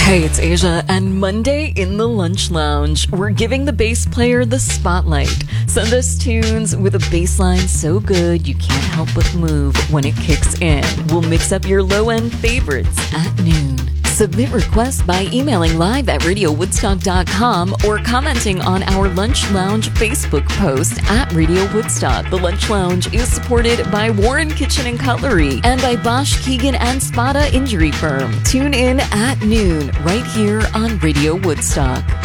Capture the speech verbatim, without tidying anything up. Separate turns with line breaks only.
Hey, it's Asia, and Monday in the Lunch Lounge, we're giving the bass player the spotlight. Send us tunes with a bass line so good you can't help but move when it kicks in. We'll mix up your low-end favorites at noon. Submit requests by emailing live at radio woodstock dot com or commenting on our Lunch Lounge Facebook post at Radio Woodstock. The Lunch Lounge is supported by Warren Kitchen and Cutlery and by Bosch, Keegan and Spada Injury Firm. Tune in at noon right here on Radio Woodstock.